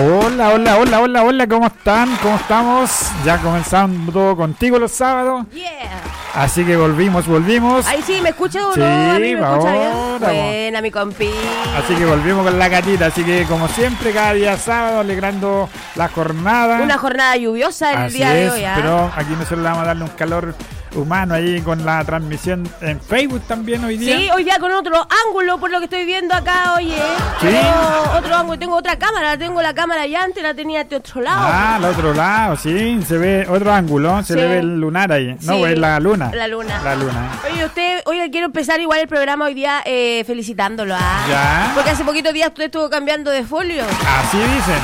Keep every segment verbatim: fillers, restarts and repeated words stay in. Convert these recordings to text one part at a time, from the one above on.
Hola, hola, hola, hola, hola, ¿cómo están? ¿Cómo estamos? Ya comenzando contigo los sábados. Yeah. Así que volvimos, volvimos. Ahí sí, ¿me escucha o Sí, no? A mí me escucha bien. ahora, Buena, mi compi. Así que volvimos con la Catita. Así que como siempre, cada día sábado, alegrando la jornada. Una jornada lluviosa el Así día de es, hoy, ¿eh? pero aquí nosotros le vamos a darle un calor humano ahí con la transmisión en Facebook también hoy día. Sí, hoy día con otro ángulo, por lo que estoy viendo acá, oye. ¿Sí? Tengo otro ángulo, tengo otra cámara, tengo la cámara ya antes, la tenía de otro lado. Ah, al otro lado, sí, se ve otro ángulo, se Sí. le ve el lunar ahí. No, Sí, es la luna. la luna. La luna. Oye, usted, oye, quiero empezar igual el programa hoy día eh, felicitándolo, ¿ah? Ya. Porque hace poquitos días usted estuvo cambiando de folio. Así dicen.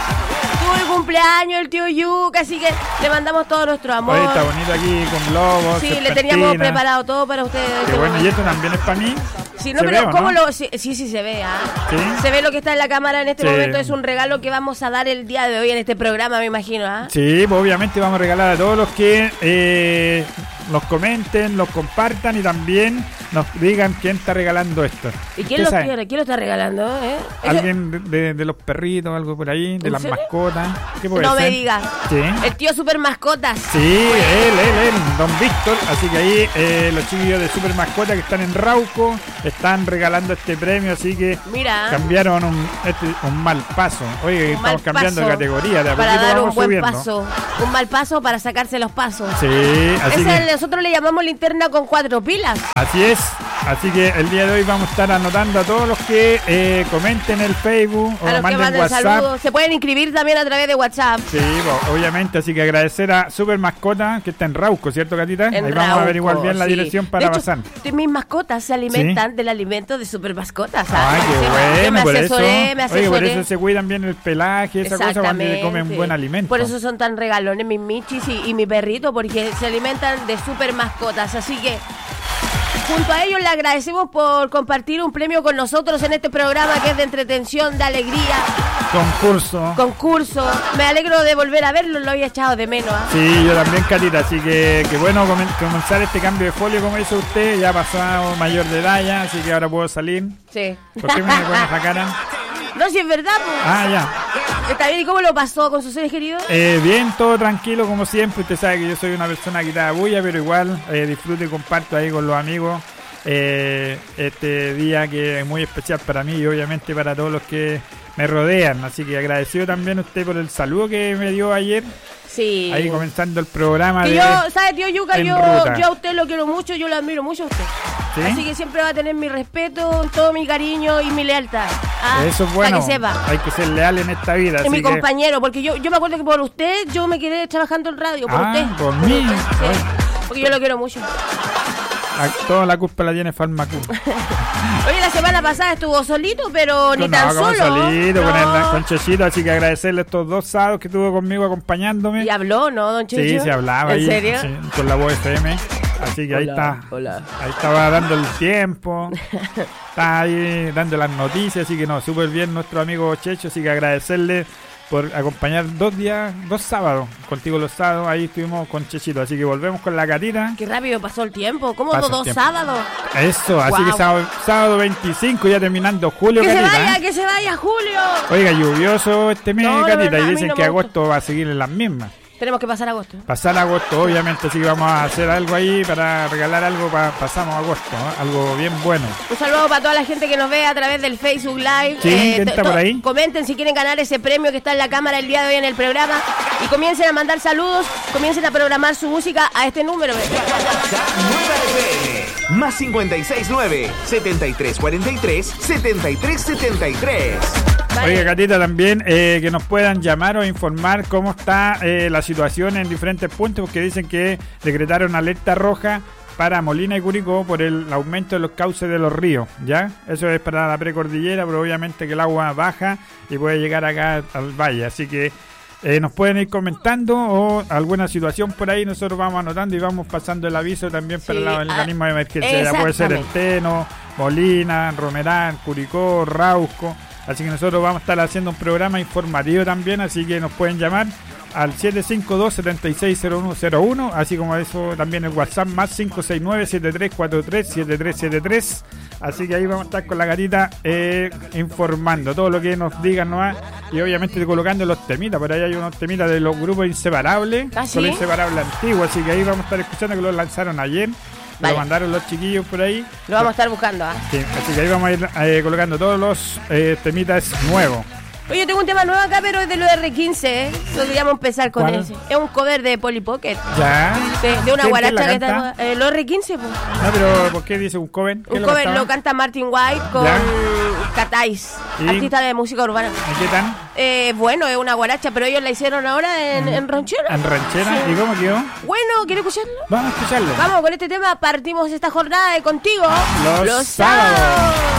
Tuvo el cumpleaños el tío Yuca, así que le mandamos todo nuestro amor. Hoy está bonito aquí con globos. Sí, le serpentina. teníamos preparado todo para ustedes. Qué bueno, y esto también es para mí. Sí, no, ¿Se pero ve o ¿cómo no? lo...? Sí, sí, sí se ve, ¿ah? ¿Sí? Se ve lo que está en la cámara en este Sí. momento. Es un regalo que vamos a dar el día de hoy en este programa, me imagino, ¿ah? Sí, pues obviamente vamos a regalar a todos los que eh, nos comenten, los compartan y también nos digan quién está regalando esto. ¿Y quién ¿Usted lo sabe? quiere? ¿Quién lo está regalando, eh? Ese- ¿Alguien de, de- de los perritos, algo por ahí? ¿De ¿En las serio? mascotas? ¿Qué puede No ser? me digas. Sí. El tío Super Mascotas. Sí, él, él, él, don Víctor. Así que ahí eh, los chiquillos de Super Mascota que están en Rauco están regalando este premio, así que Mira. cambiaron un, este, un mal paso. Oye, Un mal estamos cambiando paso de categoría, de a para poquito dar un vamos buen subiendo. paso. Un mal paso para sacarse los pasos. Sí, así Esa que, nosotros le llamamos linterna con cuatro pilas. así es. Así que el día de hoy vamos a estar anotando a todos los que eh, comenten el Facebook o A los que manden manden WhatsApp. saludos. Se pueden inscribir también a través de WhatsApp. Sí, bo- obviamente, así que agradecer a Super Mascota, que está en Rauco, ¿cierto, Catita? En Ahí vamos a Rauco, averiguar bien la sí. dirección para de hecho, pasar. t- mis mascotas se alimentan del alimento de Super Mascotas. Ah, ¿sabes? qué Yo bueno, me por eso. asesoré, me Oye, por asesoré. eso se cuidan bien el pelaje, esa cosa, cuando le comen buen alimento. Por eso son tan regalones mis michis y, y mi perrito, porque se alimentan de Super Mascotas. Así que junto a ellos le agradecemos por compartir un premio con nosotros en este programa que es de entretención, de alegría, Concurso. concurso. Me alegro de volver a verlo, lo había echado de menos. ¿ah? Sí, yo también, Catita, así que, que bueno comen- comenzar este cambio de folio como hizo usted, ya pasado mayor de edad ya, así que ahora puedo salir. Sí. ¿Por qué me pone esa cara? No, si es verdad, pues. Ah, ya. Está bien, ¿y cómo lo pasó con sus seres queridos? Eh, bien, todo tranquilo como siempre. Usted sabe que yo soy una persona que da bulla, pero igual eh, disfruto y comparto ahí con los amigos eh, este día que es muy especial para mí y obviamente para todos los que me rodean. Así que agradecido también a usted por el saludo que me dio ayer, Sí. ahí comenzando el programa. Que de, yo, ¿sabe, tío Yuca? En Yo, ruta. yo a usted lo quiero mucho, yo lo admiro mucho a usted. ¿Sí? Así que siempre va a tener mi respeto, todo mi cariño y mi lealtad. Ah, Eso es bueno, Para que sepa. hay que ser leal en esta vida. Es así mi que- compañero, porque yo, yo me acuerdo que por usted yo me quedé trabajando en radio, por Ah, usted. por mí. usted, sí. Ay. Porque yo lo quiero mucho. a- toda la culpa la tiene Farmacú. Oye, la semana pasada estuvo solito, pero ni No, tan como solo. solito, con, No. el, con Chechito, así que agradecerle estos dos sábados que estuvo conmigo acompañándome. Y habló, ¿no, don Checho? Sí, se hablaba ¿En ahí serio? sí, con la voz F M. Así que ahí Hola, está. hola. Ahí estaba dando el tiempo. Está ahí dando las noticias. Así que no, súper bien nuestro amigo Checho. Así que agradecerle por acompañar dos días, dos sábados. Contigo los sábados, ahí estuvimos con Chechito. Así que volvemos con la Catita. Qué rápido pasó el tiempo. ¿Cómo Pasa el dos tiempo. sábados? Eso, así Guau. que sábado, sábado veinticinco, ya terminando julio, Que se Catita. vaya, ¿eh? que se vaya, Julio. Oiga, lluvioso este mes, No, la Catita. verdad, a Y mí dicen no que me agosto va a seguir en las mismas. Tenemos que pasar agosto. Pasar agosto, obviamente, así que vamos a hacer algo ahí para regalar algo para pasamos agosto, ¿no? Algo bien bueno. Un saludo para toda la gente que nos ve a través del Facebook Live. Sí, ¿quién to- está to- por ahí? Comenten si quieren ganar ese premio que está en la cámara el día de hoy en el programa. Y comiencen a mandar saludos, comiencen a programar su música a este número. nueve F M, más cincuenta y seis nueve, setenta y tres cuarenta y tres, setenta y tres setenta y tres. Vale. Oiga, Catita, también eh, que nos puedan llamar o informar cómo está eh, la situación en diferentes puntos, porque dicen que decretaron alerta roja para Molina y Curicó por el aumento de los cauces de los ríos, ¿ya? Eso es para la precordillera, pero obviamente que el agua baja y puede llegar acá al valle, así que eh, nos pueden ir comentando o alguna situación por ahí, nosotros vamos anotando y vamos pasando el aviso también para Sí, el ah, organismo de emergencia, ya puede ser el exactamente. Teno, Molina, Romerán, Curicó, Rauco. Así que nosotros vamos a estar haciendo un programa informativo también, así que nos pueden llamar al siete cinco dos, siete seis cero uno cero uno, así como eso también el WhatsApp más cinco seis nueve, siete tres cuatro tres, siete tres siete tres. Así que ahí vamos a estar con la gatita eh, informando todo lo que nos digan nomás. Y obviamente colocando los temitas. Por ahí hay unos temitas de los grupos Inseparables. ¿Ah, sí? Con los Inseparables antiguos. Así que ahí vamos a estar escuchando que los lanzaron ayer. Vale. Lo mandaron los chiquillos por ahí. Lo vamos a estar buscando. ¿eh? Sí, así que ahí vamos a ir eh, colocando todos los eh, temitas nuevos. Oye, tengo un tema nuevo acá, pero es de los erre quince, ¿eh? Podríamos empezar con ¿Cuál? ese. Es un cover de Polly Pocket. Ya. De, de una ¿Quién- guaracha quién la que canta? está. Eh, los erre quince, pues. No, pero ¿por qué dice un cover? Un ¿Quién cover cantaba? lo canta Martin White con Ya. Catais, ¿Y? artista de música urbana. ¿Y qué tal? Eh, bueno, es una guaracha, pero ellos la hicieron ahora en, en ranchera. ¿En ranchera? Sí. ¿Y cómo quedó? Bueno, ¿quieres escucharlo? Vamos a escucharlo. Vamos, con este tema partimos esta jornada de Contigo Los sábados.